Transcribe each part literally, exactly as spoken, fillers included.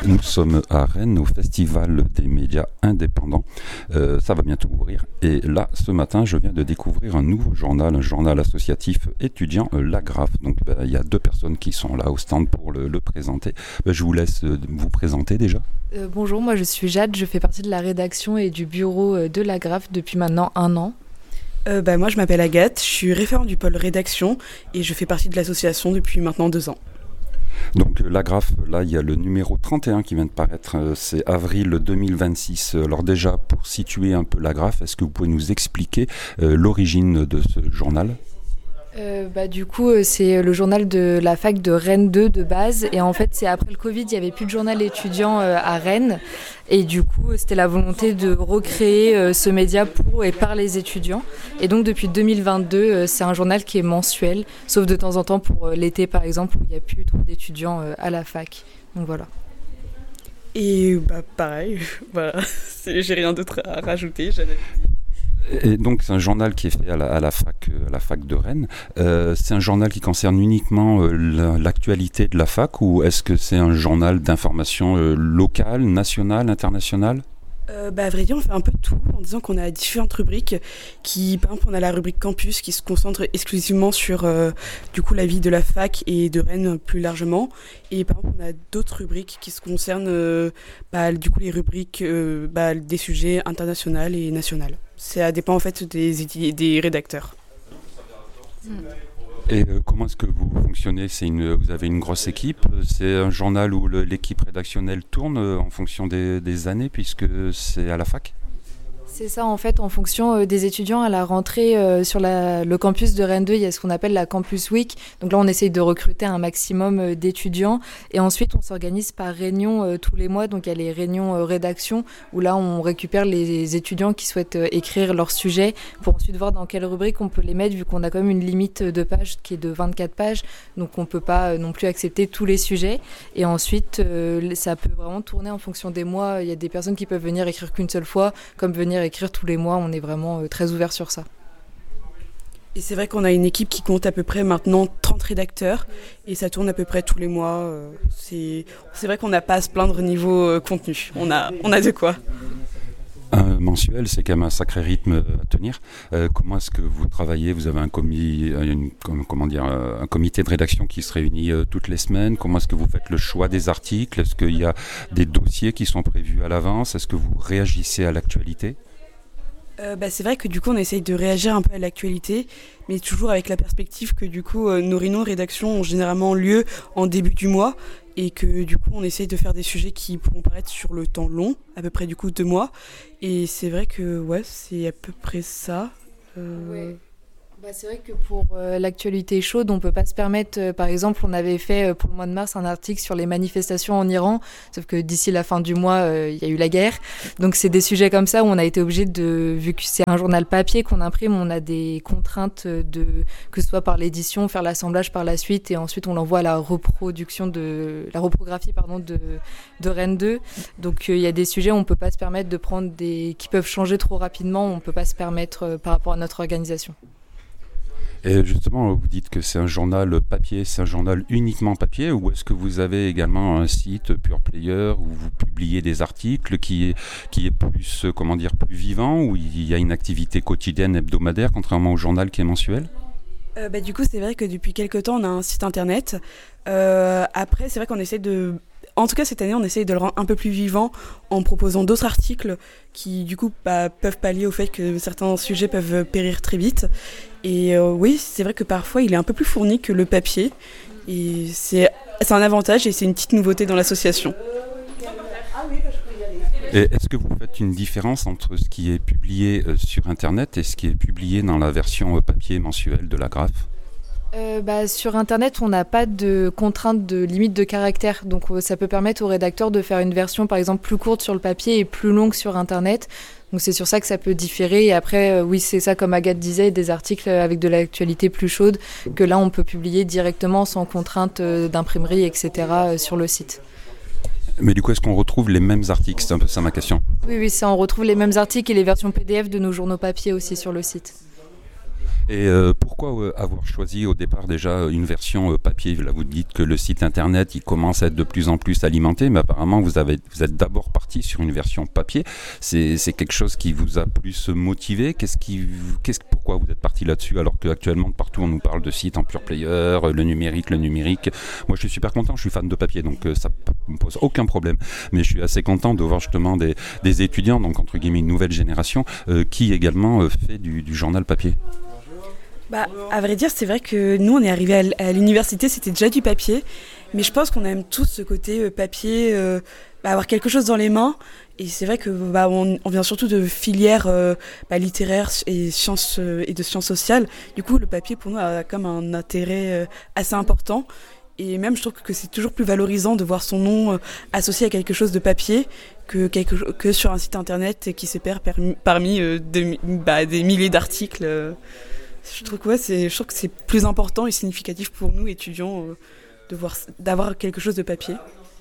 Nous sommes à Rennes au Festival des médias indépendants. Euh, ça va bientôt ouvrir. Et là, ce matin, je viens de découvrir un nouveau journal, un journal associatif étudiant, euh, l'Agraphe. Donc, bah, il y a deux personnes qui sont là au stand pour le, le présenter. Bah, je vous laisse euh, vous présenter déjà. Euh, bonjour, moi je suis Jade, je fais partie de la rédaction et du bureau euh, de l'Agraphe depuis maintenant un an. Euh, bah, moi je m'appelle Agathe, je suis référente du pôle rédaction et je fais partie de l'association depuis maintenant deux ans. Donc l'Agraphe, là il y a le numéro trente et un qui vient de paraître, euh, c'est avril deux mille vingt-six. Alors déjà, pour situer un peu l'Agraphe, est-ce que vous pouvez nous expliquer euh, l'origine de ce journal ? Euh, bah, du coup, euh, c'est le journal de la fac de Rennes deux de base. Et en fait, c'est après le Covid, il n'y avait plus de journal étudiant euh, à Rennes. Et du coup, c'était la volonté de recréer euh, ce média pour et par les étudiants. Et donc, depuis deux mille vingt-deux, euh, c'est un journal qui est mensuel, sauf de temps en temps pour euh, l'été, par exemple, où il n'y a plus trop d'étudiants euh, à la fac. Donc voilà. Et bah, pareil, voilà, c'est, j'ai rien d'autre à rajouter. J'avais... Et donc c'est un journal qui est fait à la, à la, fac, à la fac de Rennes. Euh, c'est un journal qui concerne uniquement euh, la, l'actualité de la fac, ou est-ce que c'est un journal d'information euh, locale, nationale, internationale ? Euh, bah, à vrai dire, on fait un peu de tout, en disant qu'on a différentes rubriques. Qui, par exemple, on a la rubrique campus qui se concentre exclusivement sur euh, du coup, la vie de la fac et de Rennes plus largement. Et par exemple, on a d'autres rubriques qui se concernent euh, bah, du coup, les rubriques euh, bah, des sujets internationaux et nationaux. Ça dépend en fait des, des rédacteurs. Et euh, comment est-ce que vous fonctionnez ? C'est une, vous avez une grosse équipe ? C'est un journal où le, l'équipe rédactionnelle tourne euh, en fonction des, des années, puisque c'est à la fac ? C'est ça, en fait, en fonction euh, des étudiants à la rentrée euh, sur la, le campus de Rennes deux, il y a ce qu'on appelle la Campus Week. Donc là, on essaye de recruter un maximum euh, d'étudiants. Et ensuite, on s'organise par réunion euh, tous les mois. Donc il y a les réunions euh, rédaction, où là, on récupère les étudiants qui souhaitent euh, écrire leur sujet pour ensuite voir dans quelle rubrique on peut les mettre, vu qu'on a quand même une limite de pages qui est de vingt-quatre pages. Donc on ne peut pas euh, non plus accepter tous les sujets. Et ensuite, euh, ça peut vraiment tourner en fonction des mois. Il y a des personnes qui peuvent venir écrire qu'une seule fois, comme venir écrire tous les mois. On est vraiment euh, très ouvert sur ça. Et c'est vrai qu'on a une équipe qui compte à peu près maintenant trente rédacteurs et ça tourne à peu près tous les mois. Euh, c'est, c'est vrai qu'on n'a pas à se plaindre niveau euh, contenu. On a, on a de quoi. Un mensuel, c'est quand même un sacré rythme à tenir. Euh, comment est-ce que vous travaillez ? Vous avez un, comi, une, comment dire, un comité de rédaction qui se réunit euh, toutes les semaines. Comment est-ce que vous faites le choix des articles ? Est-ce qu'il y a des dossiers qui sont prévus à l'avance ? Est-ce que vous réagissez à l'actualité ? Euh, bah, c'est vrai que du coup on essaye de réagir un peu à l'actualité, mais toujours avec la perspective que du coup euh, nos réunions de rédaction ont généralement lieu en début du mois et que du coup on essaye de faire des sujets qui pourront paraître sur le temps long, à peu près du coup deux mois. Et c'est vrai que ouais, c'est à peu près ça. Euh... Ouais. Bah, c'est vrai que pour euh, l'actualité chaude, on ne peut pas se permettre, euh, par exemple, on avait fait euh, pour le mois de mars un article sur les manifestations en Iran, sauf que d'ici la fin du mois, euh, il y a eu la guerre. Donc c'est des sujets comme ça où on a été obligé de, vu que c'est un journal papier qu'on imprime, on a des contraintes de, que ce soit par l'édition, faire l'assemblage par la suite, et ensuite on l'envoie à la reproduction de, la reprographie pardon, de, de Rennes deux. Donc il euh, y a des sujets où on ne peut pas se permettre de prendre des, qui peuvent changer trop rapidement, on ne peut pas se permettre euh, par rapport à notre organisation. Et justement, vous dites que c'est un journal papier, c'est un journal uniquement papier, ou est-ce que vous avez également un site Pure Player où vous publiez des articles qui est, qui est plus, comment dire, plus vivant, où il y a une activité quotidienne, hebdomadaire, contrairement au journal qui est mensuel ? Euh, bah, du coup, c'est vrai que depuis quelques temps, on a un site internet. Euh, après, c'est vrai qu'on essaie de... En tout cas, cette année, on essaye de le rendre un peu plus vivant en proposant d'autres articles qui, du coup, bah, peuvent pallier au fait que certains sujets peuvent périr très vite. Et euh, oui, c'est vrai que parfois, il est un peu plus fourni que le papier. Et c'est, c'est un avantage et c'est une petite nouveauté dans l'association. Et est-ce que vous faites une différence entre ce qui est publié sur Internet et ce qui est publié dans la version papier mensuelle de l'Agraphe ? Euh, bah, sur Internet, on n'a pas de contrainte de limite de caractère. Donc euh, ça peut permettre aux rédacteurs de faire une version, par exemple, plus courte sur le papier et plus longue sur Internet. Donc c'est sur ça que ça peut différer. Et après, euh, oui, c'est ça, comme Agathe disait, des articles avec de l'actualité plus chaude, que là, on peut publier directement sans contrainte euh, d'imprimerie, et cetera, euh, sur le site. Mais du coup, est-ce qu'on retrouve les mêmes articles ? C'est un peu ça ma question. Oui, oui, ça, on retrouve les mêmes articles et les versions P D F de nos journaux papier aussi sur le site. Et euh, pourquoi euh, avoir choisi au départ déjà une version euh, papier? Là, vous dites que le site internet il commence à être de plus en plus alimenté, mais apparemment vous, avez, vous êtes d'abord parti sur une version papier. C'est, c'est quelque chose qui vous a plus motivé? Qu'est-ce qui, qu'est-ce, pourquoi vous êtes parti là-dessus alors qu'actuellement partout on nous parle de sites en pure player, le numérique, le numérique. Moi je suis super content, je suis fan de papier, donc euh, ça ne me pose aucun problème. Mais je suis assez content de voir justement des, des étudiants, donc entre guillemets une nouvelle génération, euh, qui également euh, fait du, du journal papier. Bah, à vrai dire, c'est vrai que nous, on est arrivés à, l- à l'université, c'était déjà du papier, mais je pense qu'on aime tous ce côté euh, papier, euh, bah, avoir quelque chose dans les mains. Et c'est vrai que bah, on, on vient surtout de filières euh, bah, littéraires et sciences euh, et de sciences sociales. Du coup, le papier pour nous a comme un intérêt euh, assez important. Et même, je trouve que c'est toujours plus valorisant de voir son nom euh, associé à quelque chose de papier que, quelque, cho- que sur un site internet qui se perd parmi, parmi euh, de- bah, des milliers d'articles. euh. Je trouve que ouais, c'est, je trouve que c'est plus important et significatif pour nous étudiants euh, de voir, d'avoir quelque chose de papier.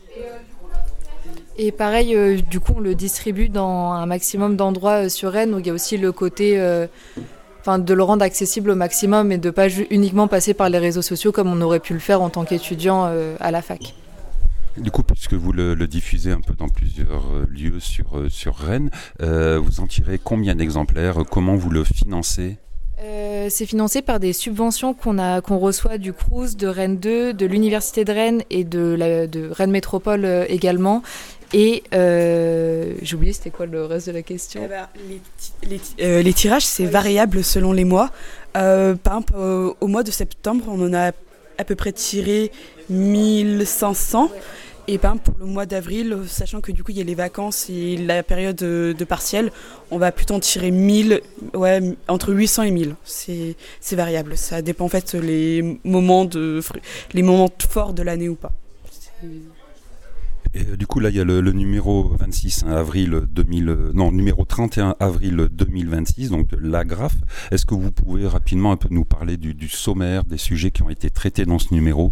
Et pareil, euh, du coup, on le distribue dans un maximum d'endroits euh, sur Rennes où il y a aussi le côté, euh, enfin, de le rendre accessible au maximum et de pas ju- uniquement passer par les réseaux sociaux comme on aurait pu le faire en tant qu'étudiant euh, à la fac. Du coup, puisque vous le, le diffusez un peu dans plusieurs euh, lieux sur, euh, sur Rennes, euh, vous en tirez combien d'exemplaires? Comment vous le financez? Euh, c'est financé par des subventions qu'on a, qu'on reçoit du Crous, de Rennes deux, de l'Université de Rennes et de, la, de Rennes Métropole euh, également. Et euh, j'ai oublié, c'était quoi le reste de la question? Eh ben, les, ti- les, ti- euh, les tirages, c'est variable selon les mois. Euh, par exemple, euh, au mois de septembre, on en a à peu près tiré mille cinq cents. Et par exemple, pour le mois d'avril, sachant que du coup il y a les vacances et la période de, de partiel, on va plutôt en tirer mille, ouais, entre huit cents et mille. C'est, c'est variable. Ça dépend en fait les moments, de, les moments forts de l'année ou pas. C'est... Et euh, du coup, là, il y a le, le numéro vingt-six hein, avril deux mille, euh, non, numéro trente et un avril deux mille vingt-six, donc l'Agraphe. Est-ce que vous pouvez rapidement un peu nous parler du, du sommaire, des sujets qui ont été traités dans ce numéro?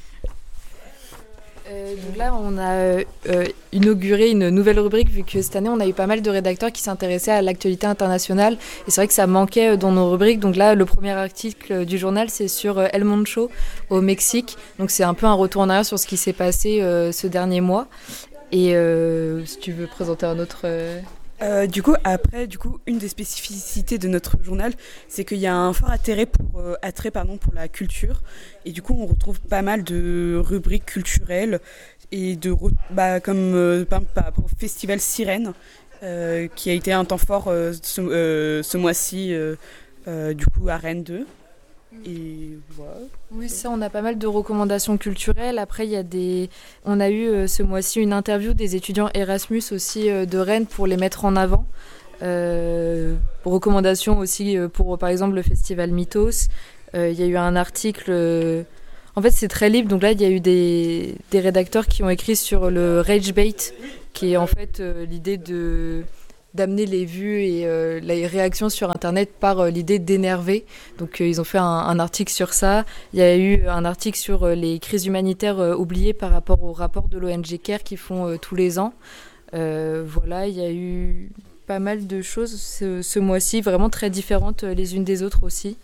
Euh, donc là, on a euh, inauguré une nouvelle rubrique vu que cette année, on a eu pas mal de rédacteurs qui s'intéressaient à l'actualité internationale. Et c'est vrai que ça manquait dans nos rubriques. Donc là, le premier article du journal, c'est sur euh, El Moncho au Mexique. Donc c'est un peu un retour en arrière sur ce qui s'est passé euh, ce dernier mois. Et euh, si tu veux présenter un autre... Euh... Euh, du coup, après, du coup, une des spécificités de notre journal, c'est qu'il y a un fort attrait pour, euh, attrait, pardon, pour la culture. Et du coup, on retrouve pas mal de rubriques culturelles, et de, re- bah, comme euh, par par rapport au festival Sirène, euh, qui a été un temps fort euh, ce, euh, ce mois-ci, euh, euh, du coup, à Rennes deux. Et voilà. Oui, ça, on a pas mal de recommandations culturelles. Après, il y a des... on a eu euh, ce mois-ci une interview des étudiants Erasmus aussi euh, de Rennes pour les mettre en avant. Euh, recommandations aussi euh, pour, par exemple, le festival Mythos. Euh, il y a eu un article... euh, En fait, c'est très libre. Donc là, il y a eu des, des rédacteurs qui ont écrit sur le rage bait, qui est en fait euh, l'idée de... d'amener les vues et euh, les réactions sur Internet par euh, l'idée d'énerver. Donc euh, ils ont fait un, un article sur ça. Il y a eu un article sur euh, les crises humanitaires euh, oubliées par rapport au rapport de l'O N G CARE qu'ils font euh, tous les ans. Euh, voilà, il y a eu pas mal de choses ce, ce mois-ci, vraiment très différentes euh, les unes des autres aussi.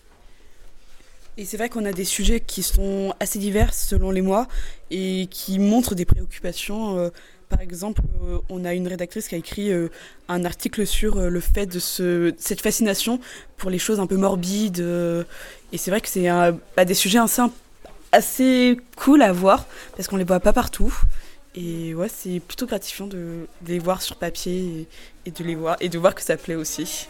Et c'est vrai qu'on a des sujets qui sont assez divers selon les mois et qui montrent des préoccupations. Euh, par exemple, euh, on a une rédactrice qui a écrit euh, un article sur euh, le fait de ce, cette fascination pour les choses un peu morbides. Euh, et c'est vrai que c'est un, bah, des sujets assez, assez cool à voir parce qu'on les voit pas partout. Et ouais, c'est plutôt gratifiant de, de les voir sur papier et, et de les voir et de voir que ça plaît aussi.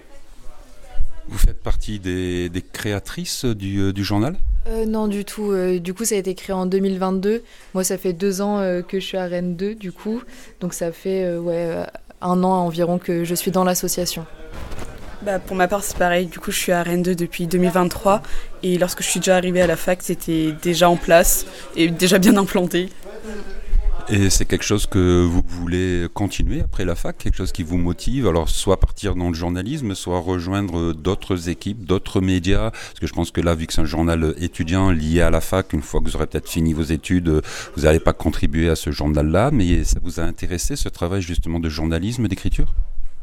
Vous faites partie des, des créatrices du, euh, du journal? Euh, non, du tout. Euh, du coup, ça a été créé en deux mille vingt-deux. Moi, ça fait deux ans euh, que je suis à Rennes deux, du coup. Donc, ça fait euh, ouais, euh, un an environ que je suis dans l'association. Bah, pour ma part, c'est pareil. Du coup, je suis à Rennes deux depuis deux mille vingt-trois. Et lorsque je suis déjà arrivée à la fac, c'était déjà en place et déjà bien implanté. Et c'est quelque chose que vous voulez continuer après la fac, quelque chose qui vous motive, alors soit partir dans le journalisme, soit rejoindre d'autres équipes, d'autres médias, parce que je pense que là, vu que c'est un journal étudiant lié à la fac, une fois que vous aurez peut-être fini vos études, vous n'allez pas contribuer à ce journal-là, mais ça vous a intéressé ce travail justement de journalisme, d'écriture ?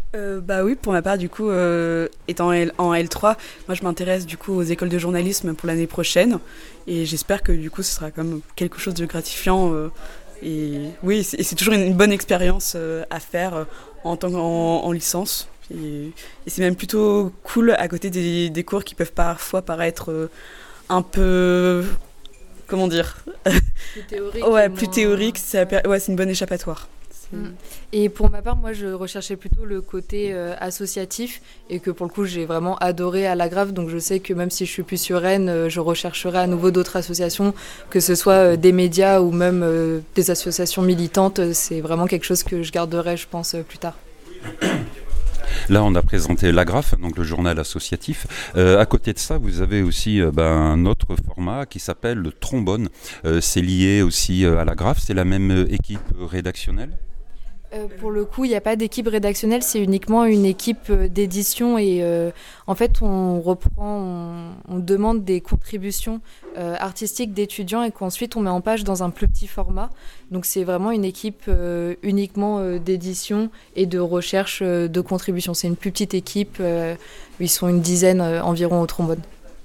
Euh, bah oui, pour ma part, du coup, euh, étant L- en L trois, moi je m'intéresse du coup aux écoles de journalisme pour l'année prochaine et j'espère que du coup ce sera comme quelque chose de gratifiant euh, et oui, c'est, et c'est toujours une, une bonne expérience euh, à faire euh, en tant qu'en en licence et, et c'est même plutôt cool à côté des, des cours qui peuvent parfois paraître euh, un peu, comment dire, Plus théorique. ouais, et plus moins- théorique, ça per- ouais, c'est une bonne échappatoire. C'est- Mm. Et pour ma part, moi, je recherchais plutôt le côté euh, associatif et que pour le coup, j'ai vraiment adoré à l'Agrave. Donc, je sais que même si je suis plus sur Rennes, euh, je rechercherai à nouveau d'autres associations, que ce soit euh, des médias ou même euh, des associations militantes. C'est vraiment quelque chose que je garderai, je pense, euh, plus tard. Là, on a présenté l'Agraf, donc le journal associatif. Euh, à côté de ça, vous avez aussi euh, ben, un autre format qui s'appelle le Trombone. Euh, c'est lié aussi euh, à l'Agraf. C'est la même euh, équipe euh, rédactionnelle. Euh, pour le coup, il n'y a pas d'équipe rédactionnelle, c'est uniquement une équipe euh, d'édition et euh, en fait, on reprend, on, on demande des contributions euh, artistiques d'étudiants et qu'ensuite on met en page dans un plus petit format. Donc c'est vraiment une équipe euh, uniquement euh, d'édition et de recherche euh, de contributions. C'est une plus petite équipe, euh, ils sont une dizaine euh, environ au trombone.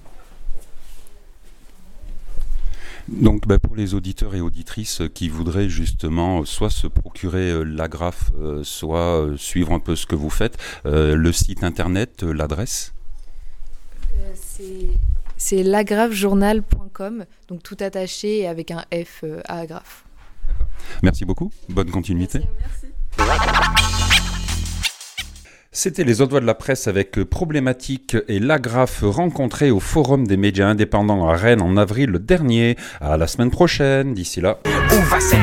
Donc bah, pour les auditeurs et auditrices qui voudraient justement soit se procurer euh, l'Agraf, euh, soit euh, suivre un peu ce que vous faites, euh, le site internet, euh, l'adresse. Euh, c'est... C'est l'agravejournal point com, donc tout attaché et avec un F euh, à Agraf. Merci beaucoup, bonne continuité. Merci. C'était les Audois de la presse avec Problématique et l'Agraf rencontrés au Forum des médias indépendants à Rennes en avril dernier. À la semaine prochaine, d'ici là.